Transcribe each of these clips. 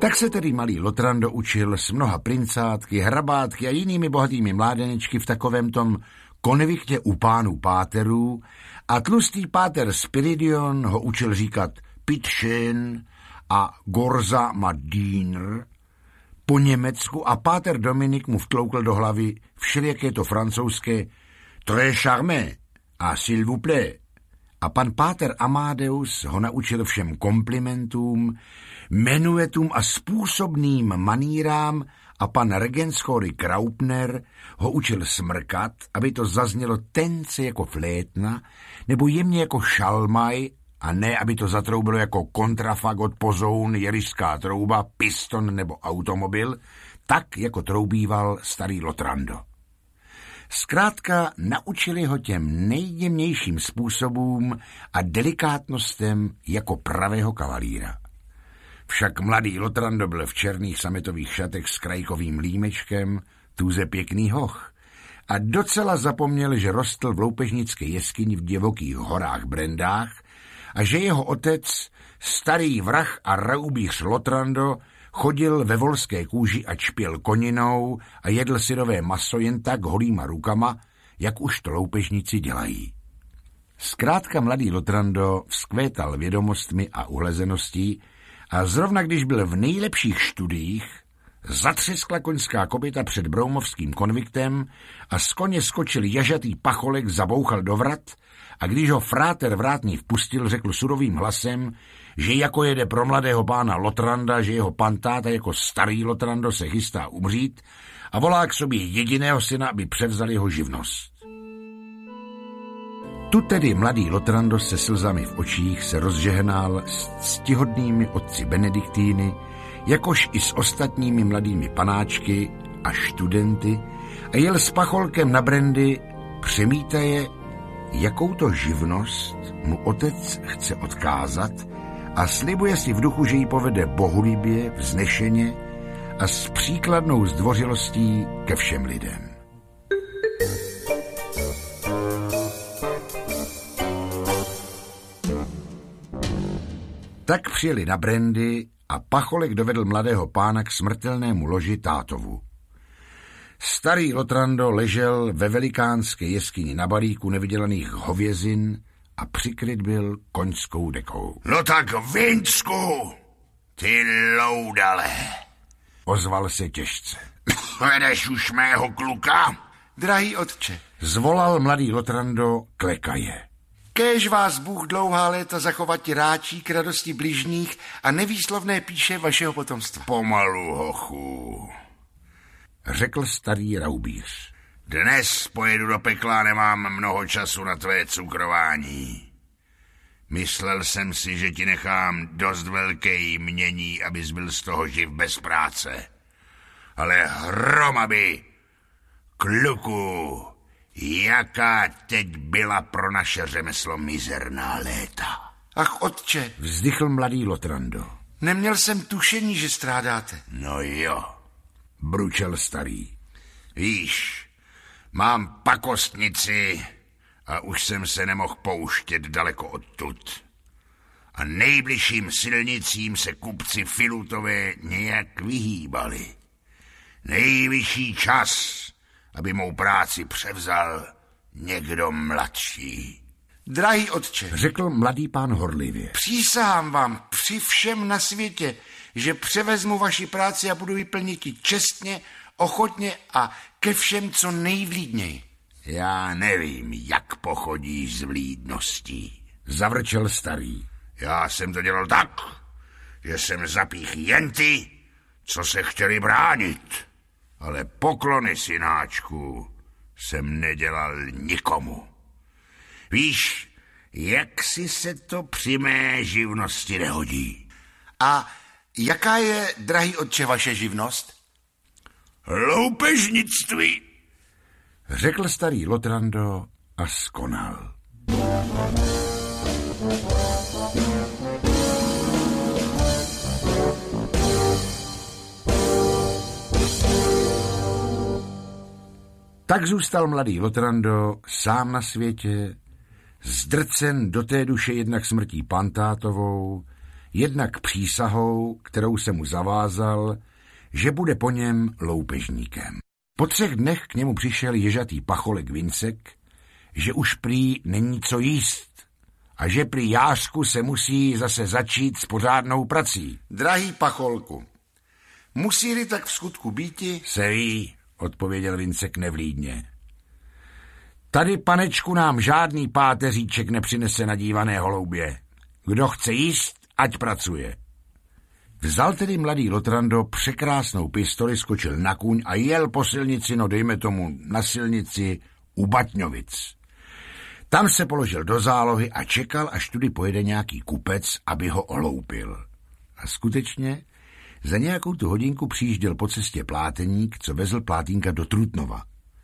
Tak se tedy malý Lotrando učil s mnoha princátky, hrabátky a jinými bohatými mládenečky v takovém tom konviktě u pánů páterů a tlustý páter Spiridion ho učil říkat Pitchen a Gorza Madiner po německu a páter Dominik mu vtloukl do hlavy všelijaké to francouzské très charmé a s'il vous plaît. A pan páter Amadeus ho naučil všem komplimentům, menuetům a způsobným manírám a pan Regenschory Kraupner ho učil smrkat, aby to zaznělo tence jako flétna nebo jemně jako šalmaj a ne, aby to zatroubilo jako kontrafagot, pozoun, jerišská trouba, piston nebo automobil, tak jako troubíval starý Lotrando. Zkrátka naučili ho těm nejjemnějším způsobům a delikátnostem jako pravého kavalíra. Však mladý Lotrando byl v černých sametových šatech s krajkovým límečkem, tuze pěkný hoch. A docela zapomněl, že rostl v loupežnické jeskyni v divokých horách Brendách a že jeho otec, starý vrah a raubíř Lotrando, chodil ve volské kůži a čpěl koninou a jedl syrové maso jen tak holýma rukama, jak už to loupežníci dělají. Zkrátka mladý Lotrando vzkvétal vědomostmi a uhlezeností a zrovna když byl v nejlepších studiích, zatřeskla koňská kopyta před broumovským konviktem a z koně skočil jažatý pacholek, zabouchal do vrat a když ho fráter vrátný vpustil, řekl surovým hlasem, že jako jede pro mladého pána Lotranda, že jeho pantáta jako starý Lotrando se chystá umřít a volá k sobě jediného syna, aby převzal jeho živnost. Tu tedy mladý Lotrando se slzami v očích se rozžehnal s ctihodnými otci Benediktíny, jakož i s ostatními mladými panáčky a študenty a jel s pacholkem na Brendy, přemítaje, jakou to živnost mu otec chce odkázat a slibuje si v duchu, že ji povede bohulibě, vznešeně a s příkladnou zdvořilostí ke všem lidem. Tak přijeli na Brendy a pacholek dovedl mladého pána k smrtelnému loži tátovu. Starý Lotrando ležel ve velikánské jeskyni na balíku nevydělaných hovězin a přikryt byl koňskou dekou. No tak Vinsku, ty loudale, ozval se těžce. Vedeš už mého kluka? Drahý otče, zvolal mladý Lotrando klekaje. Kéž vás Bůh dlouhá léta zachovat ráčí k radosti bližních a nevýslovné píše vašeho potomstva. Pomalu, hochu, řekl starý raubíř. Dnes pojedu do pekla, nemám mnoho času na tvé cukrování. Myslel jsem si, že ti nechám dost velké jmění, abys byl z toho živ bez práce. Ale hromaby, kluku, jaká teď byla pro naše řemeslo mizerná léta. Ach, otče, vzdychl mladý Lotrando. Neměl jsem tušení, že strádáte. No jo, bručel starý. Víš, mám pakostnici a už jsem se nemohl pouštět daleko odtud. A nejbližším silnicím se kupci Filutové nějak vyhýbali. Nejvyšší čas, aby mou práci převzal někdo mladší. Drahý otče, řekl mladý pán horlivě. Přísahám vám při všem na světě, že převezmu vaši práci a budu ji plnit čestně, ochotně a ke všem co nejvlídněji. Já nevím, jak pochodíš s vlídností, zavrčel starý. Já jsem to dělal tak, že jsem zapích jen ty, co se chtěli bránit. Ale poklony, synáčku, jsem nedělal nikomu. Víš, jak si se to při mé živnosti nehodí. A jaká je, drahý otče, vaše živnost? Loupežnictví, řekl starý Lotrando a skonal. Tak zůstal mladý Lotrando sám na světě, zdrcen do té duše jednak smrtí pantátovou, Jednak přísahou, kterou se mu zavázal, že bude po něm loupežníkem. Po 3 dnech k němu přišel ježatý pacholek Vincek, že už prý není co jíst a že prý Jářku se musí zase začít s pořádnou prací. Drahý pacholku, musí-li tak v skutku býti? Se ví, odpověděl Vincek nevlídně. Tady, panečku, nám žádný páteříček nepřinese na dívané holoubě. Kdo chce jíst, ať pracuje. Vzal tedy mladý Lotrando překrásnou pistoli, skočil na kůň a jel po silnici, no dejme tomu na silnici u Batňovic. Tam se položil do zálohy a čekal, až tudy pojede nějaký kupec, aby ho oloupil. A skutečně za nějakou tu hodinku přijížděl po cestě pláteník, co vezl plátínka do Trutnova.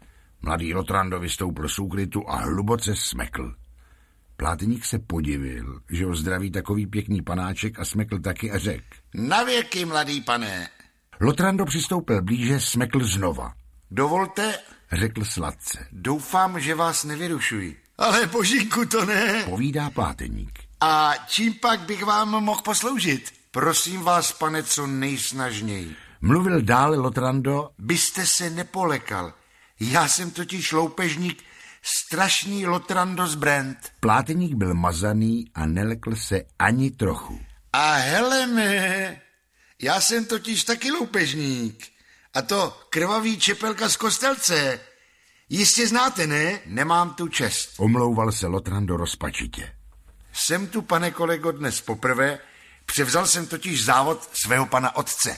Mladý Lotrando vystoupil z úkrytu a hluboce smekl. Pláteník se podivil, že ho zdraví takový pěkný panáček, a smekl taky a řekl: Na věky, mladý pane. Lotrando přistoupil blíže, smekl znova. Dovolte, řekl sladce. Doufám, že vás nevyrušuji. Ale božínku, to ne, povídá pláteník. A čím pak bych vám mohl posloužit? Prosím vás, pane, co nejsnažněji. Mluvil dále Lotrando. Byste se nepolekal. Já jsem totiž loupežník, strašný Lotrando z Brand. Pláteník byl mazaný a nelekl se ani trochu. A heleme, já jsem totiž taky loupežník. A to krvavý Čepelka z Kostelce. Jistě znáte, ne? Nemám tu čest, omlouval se Lotrando rozpačitě. Jsem tu, pane kolego, dnes poprvé. Převzal jsem totiž závod svého pana otce.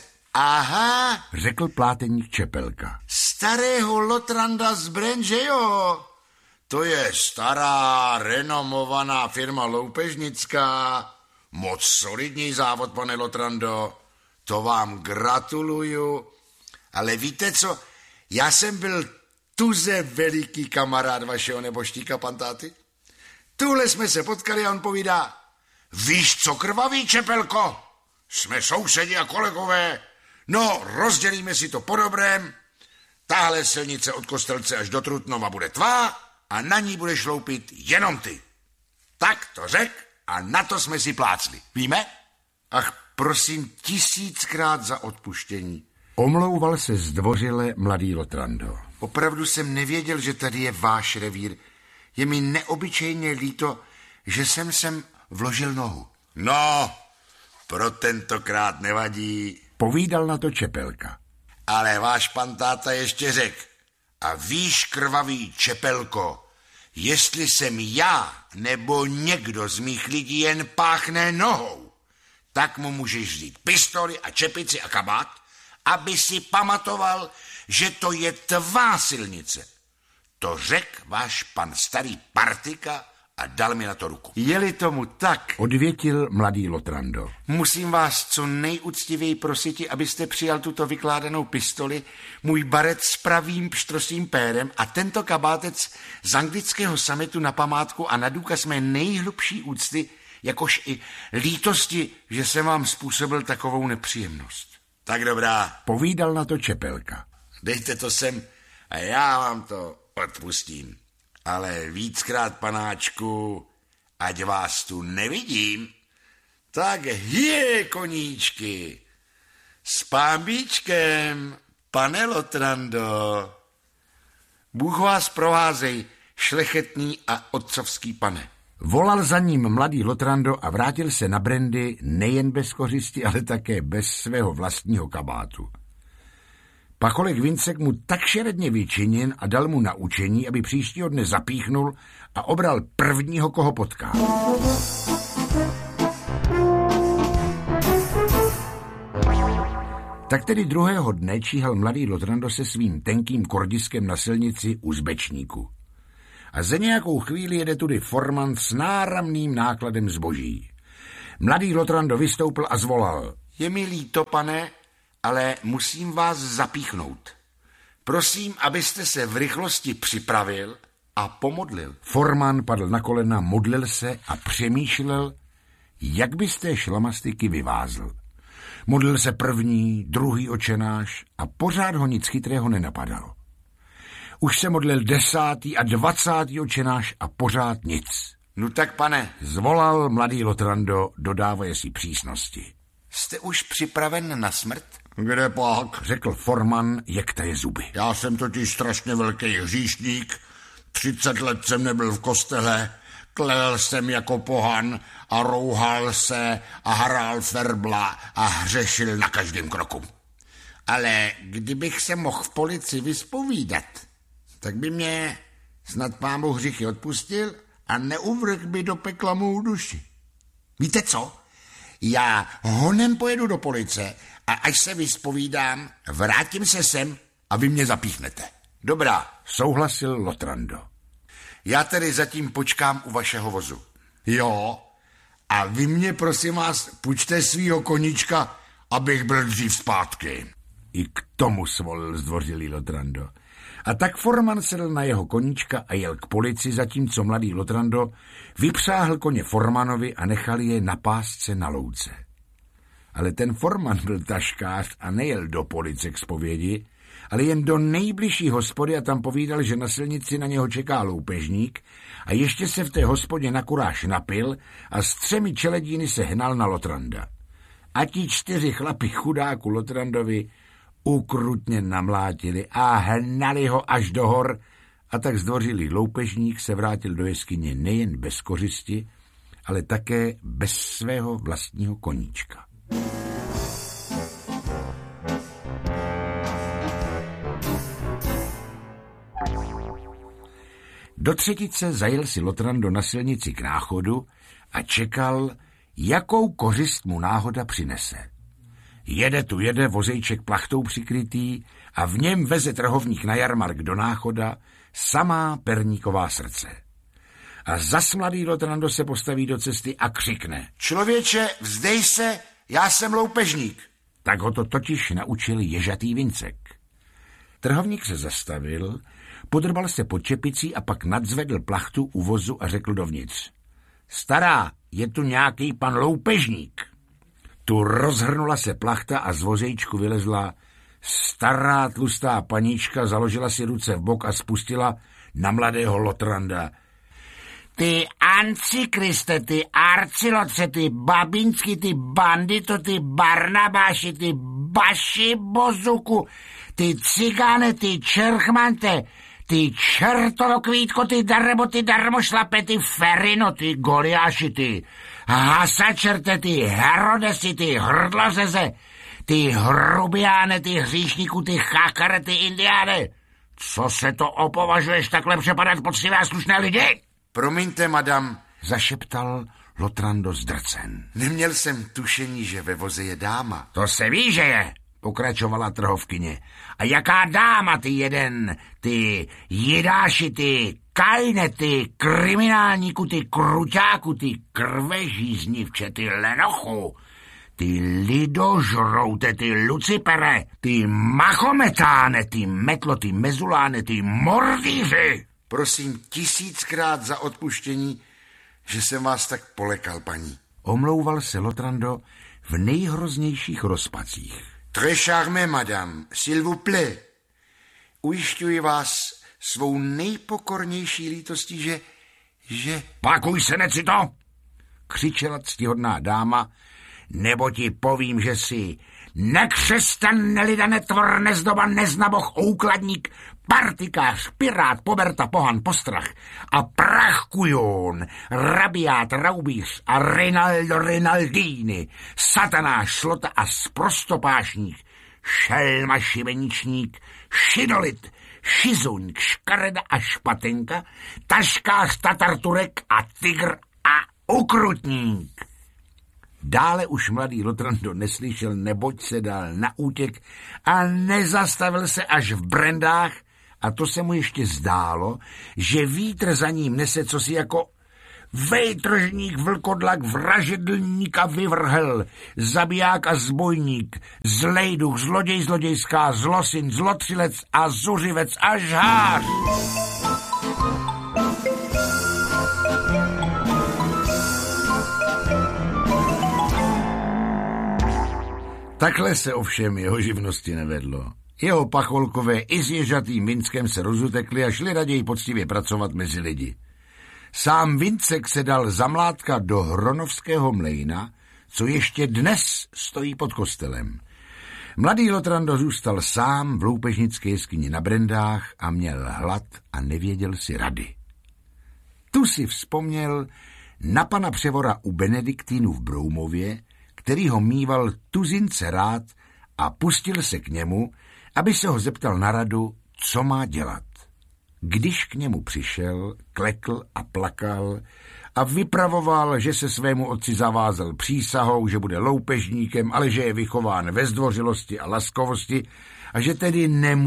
Aha, řekl pláteník Čepelka. Starého Lotranda z Brand, že jo? To je stará, renomovaná firma loupežnická. Moc solidní závod, pane Lotrando. To vám gratuluju. Ale víte co, já jsem byl tuze veliký kamarád vašeho neboštíka Pantáty. Tuhle jsme se potkali a on povídá: Víš co, krvavý Čepelko? Jsme sousedi a kolegové. No, rozdělíme si to po dobrém. Táhle silnice od Kostelce až do Trutnova bude tvá a na ní budeš loupit jenom ty. Tak to řek a na to jsme si plácli. Víme? Ach, prosím 1000krát za odpuštění. Omlouval se zdvořile mladý Lotrando. Opravdu jsem nevěděl, že tady je váš revír. Je mi neobyčejně líto, že jsem sem vložil nohu. No, pro tentokrát nevadí, povídal na to Čepelka. Ale váš pan táta ještě řek: A víš, krvavý Čepelko, jestli jsem já nebo někdo z mých lidí jen páchne nohou, tak mu můžeš vzít pistoli a čepici a kabát, aby si pamatoval, že to je tvá silnice. To řek váš pan starý Partika a dal mi na to ruku. Je-li tomu tak, odvětil mladý Lotrando, musím vás co nejúctivěji prositi, abyste přijal tuto vykládanou pistoli, můj baret s pravým pštrosím pérem a tento kabátec z anglického summitu na památku a na důkaz mé nejhlubší úcty, jakož i lítosti, že jsem vám způsobil takovou nepříjemnost. Tak dobrá, povídal na to Čepelka. Dejte to sem a já vám to odpustím. Ale víckrát, panáčku, ať vás tu nevidím, tak hije, koníčky, s pámbíčkem, pane Lotrando. Bůh vás provázej, šlechetný a otcovský pane. Volal za ním mladý Lotrando a vrátil se na Brandy nejen bez kořisti, ale také bez svého vlastního kabátu. Pacholek Vincek mu tak šeredně vyčinil a dal mu naučení, aby příštího dne zapíchnul a obral prvního, koho potká. Tak tedy druhého dne číhal mladý Lotrando se svým tenkým kordiskem na silnici u Zbečníku. A za nějakou chvíli jede tudy forman s náramným nákladem zboží. Mladý Lotrando vystoupil a zvolal: Je mi líto, pane, ale musím vás zapíchnout. Prosím, abyste se v rychlosti připravil a pomodlil. Forman padl na kolena, modlil se a přemýšlel, jak by z té šlamastiky vyvázl. Modlil se první, druhý očenáš a pořád ho nic chytrého nenapadalo. Už se modlil 10. a 20. očenáš a pořád nic. No tak, pane, zvolal mladý Lotrando, dodávaje si přísnosti. jste už připraven na smrt? Kde pak? Řekl Forman, jektaje zuby. Já jsem totiž strašně velký hříšník. 30 let jsem nebyl v kostele, klel jsem jako pohan a rouhal se a hrál ferbla a hřešil na každém kroku. Ale kdybych se mohl v policii vyspovídat, tak by mě snad Pán Bůh hříchy odpustil a neuvrhl by do pekla mou duši. Víte co? Já honem pojedu do policie a až se vyspovídám, vrátím se sem a vy mě zapíchnete. Dobrá, souhlasil Lotrando. Já tedy zatím počkám u vašeho vozu. Jo, a vy mě prosím vás půjčte svýho koníčka, abych byl dřív zpátky. I k tomu svolil zdvořilý Lotrando. A tak Forman sedl na jeho koníčka a jel k policii, zatímco mladý Lotrando vypřáhl koně Formanovi a nechal je na pásce na louce. Ale ten Forman byl taškář a nejel do police k zpovědi, ale jen do nejbližší hospody a tam povídal, že na silnici na něho čeká loupežník a ještě se v té hospodě na kuráž napil a s 3 čeledíny se hnal na Lotranda. A ti 4 chlapi chudáku Lotrandovi ukrutně namlátili a hnali ho až do hor a tak zdvořilý loupežník se vrátil do jeskyně nejen bez kořisti, ale také bez svého vlastního koníčka. Do třetice zajel si Lotrando na silnici k náchodu a čekal, jakou kořist mu náhoda přinese. Jede vozejček plachtou přikrytý a v něm veze trhovník na jarmark do náchoda samá perníková srdce. A zas mladý Lotrando se postaví do cesty a křikne. Člověče, vzdej se, já jsem loupežník. Tak ho to totiž naučil ježatý Vincek. Trhovník se zastavil, podrbal se pod čepicí a pak nadzvedl plachtu u vozu a řekl dovnitř. Stará, je tu nějaký pan loupežník. Tu rozhrnula se plachta a z vozejčku vylezla stará tlustá paníčka, založila si ruce v bok a spustila na mladého Lotranda. Ty Antikriste, ty Arcilotře, ty Babinsky, ty Bandito, ty Barnabáši, ty Baši Bozuku, ty Cigáne, ty Čerchmante, ty Čertovokvítko, ty Darebo, ty Darmošlape, ty Ferino, ty Goliáši, ty Hasačerte, ty Herodesi, ty Hrdlozeze, ty Hrubiáne, ty Hříšníku, ty Chákare, ty Indiáne. Co se to opovažuješ takhle přepadat poctivé a slušné lidi? Promiňte, madam, zašeptal Lotrando zdrcen. Neměl jsem tušení, že ve voze je dáma. To se ví, že je, pokračovala trhovkyně. A jaká dáma, ty jeden, ty jidáši, ty kajne, ty kriminálníku, ty kruťáku, ty krvežíznivče, ty lenochu, ty lidožroute, ty lucipere, ty machometáne, ty metlo, ty mezuláne, ty mordíři. Prosím 1000krát za odpuštění, že jsem vás tak polekal, paní. Omlouval se Lotrando v nejhroznějších rozpacích. Très charmé, madame, s'il vous plaît. Ujišťuji vás svou nejpokornější lítostí, že... Pakuj se, necito! Křičela ctihodná dáma, nebo ti povím, že jsi nekřesťan, nelida, netvor, nezdoba, neznaboch, úkladník, partikář, pirát, poberta, pohan, postrach a prachkujon, rabiát, raubíř a Rinaldo Rinaldini, satanáš, šlota a sprostopášník, šelma, šibeničník, šidolit, šizuňk, škareda a špatenka, taškář, tatarturek a tygr a ukrutník. Dále už mladý Lotrando neslyšel, neboť se dal na útěk a nezastavil se až v brendách a to se mu ještě zdálo, že vítr za ním nese cosi jako vejtržník, vlkodlak, vražedlník a vyvrhel, zabiják a zbojník, zlej duch, zloděj, zlodějská, zlosin, zlotřilec a zuřivec a žhář. Takhle se ovšem jeho živnosti nevedlo. Jeho pacholkové i s ježatým Vinckem se rozutekli a šli raději poctivě pracovat mezi lidi. Sám Vincek se dal zamlátkat do Hronovského mlejna, co ještě dnes stojí pod kostelem. Mladý Lotrando zůstal sám v loupežnické jeskyni na Brendách a měl hlad a nevěděl si rady. Tu si vzpomněl na pana Převora u Benediktínu v Broumově, který ho mýval tuzince rád, a pustil se k němu, aby se ho zeptal na radu, co má dělat. Když k němu přišel, klekl a plakal a vypravoval, že se svému otci zavázal přísahou, že bude loupežníkem, ale že je vychován ve zdvořilosti a laskovosti a že tedy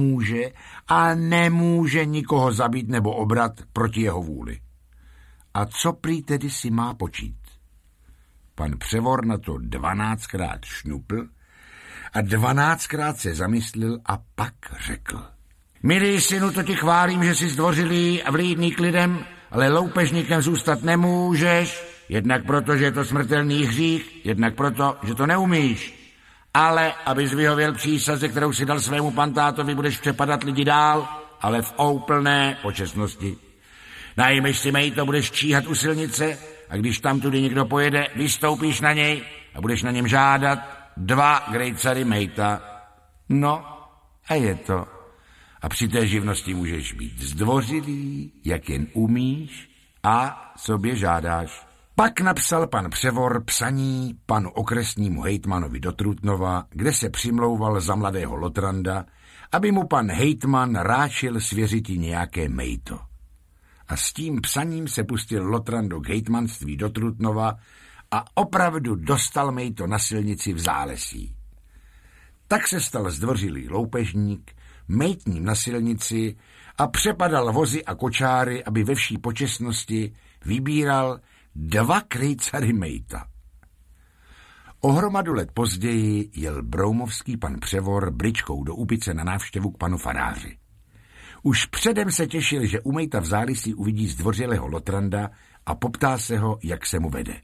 nemůže nikoho zabít nebo obrat proti jeho vůli. A co prý tedy si má počít? Pan Převor na to 12krát šňupl a 12krát se zamyslel a pak řekl. Milý synu, to ti chválím, že jsi zdvořilý a vlídný k lidem, ale loupežníkem zůstat nemůžeš, jednak proto, že je to smrtelný hřích, jednak proto, že to neumíš. Ale, abys vyhověl přísaze, kterou si dal svému pantátovi, budeš přepadat lidi dál, ale v úplné počestnosti. Najmeš si mejto, budeš číhat u silnice a když tam tudy někdo pojede, vystoupíš na něj a budeš na něm žádat 2 grejcary mejta. No, a je to. A při té živnosti můžeš být zdvořilý, jak jen umíš a sobě žádáš. Pak napsal pan Převor psaní panu okresnímu hejtmanovi do Trutnova, kde se přimlouval za mladého Lotranda, aby mu pan hejtman ráčil svěřiti nějaké mejto. A s tím psaním se pustil Lotrando k hejtmanství do Trutnova a opravdu dostal mejto na silnici v Zálesí. Tak se stal zdvořilý loupežník, mejtním na silnici a přepadal vozy a kočáry, aby ve vší počestnosti vybíral 2 krejcary mejta. O hromadu let později jel broumovský pan Převor bričkou do Úpice na návštěvu k panu faráři. Už předem se těšil, že u mejta v Zálesí uvidí zdvořilého Lotranda a poptá se ho, jak se mu vede.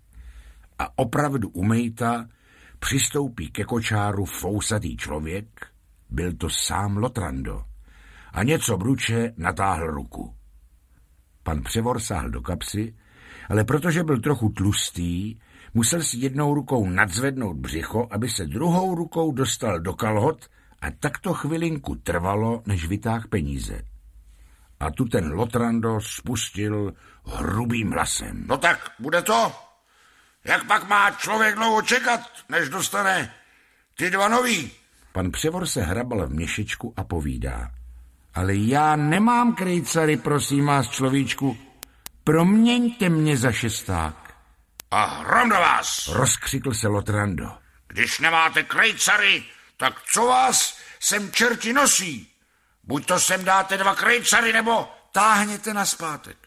A opravdu u mejta přistoupí ke kočáru fousatý člověk, byl to sám Lotrando, a něco bruče natáhl ruku. Pan Převor sáhl do kapsy, ale protože byl trochu tlustý, musel si jednou rukou nadzvednout břicho, aby se druhou rukou dostal do kalhot, a tak to chvilinku trvalo, než vytáhl peníze. A tu ten Lotrando spustil hrubým hlasem. No tak, bude to? Jak pak má člověk dlouho čekat, než dostane ty 2 nový? Pan Převor se hrabal v měšečku a povídá. Ale já nemám krejcary, prosím vás, človíčku. Proměňte mě za šesták. A hrom do vás! Rozkřikl se Lotrando. Když nemáte krejcary, tak co vás sem čerti nosí? Buď to sem dáte 2 krejcary, nebo táhněte naspátek.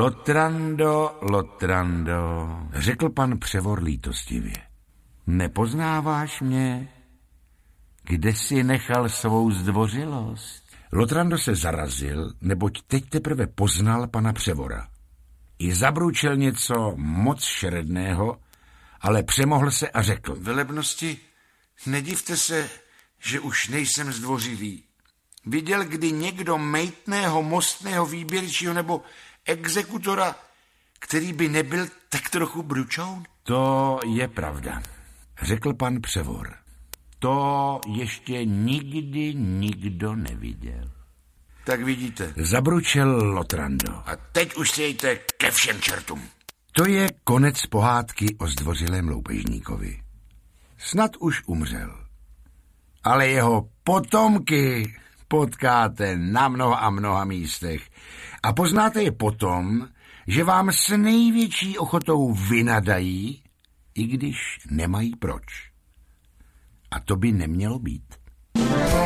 Lotrando, řekl pan Převor lítostivě. Nepoznáváš mě? Kde jsi nechal svou zdvořilost? Lotrando se zarazil, neboť teď teprve poznal pana Převora. I zabručil něco moc šeredného, ale přemohl se a řekl. Velebnosti, nedivte se, že už nejsem zdvořilý. Viděl kdy někdo mejtného, mostného výběrčího nebo exekutora, který by nebyl tak trochu bručoun? To je pravda, řekl pan Převor. To ještě nikdy nikdo neviděl. Tak vidíte. Zabručel Lotrando. A teď už si jejte ke všem čertům. To je konec pohádky o zdvořilém loupežníkovi. Snad už umřel. Ale jeho potomky potkáte na mnoha a mnoha místech. A poznáte je potom, že vám s největší ochotou vynadají, i když nemají proč. A to by nemělo být.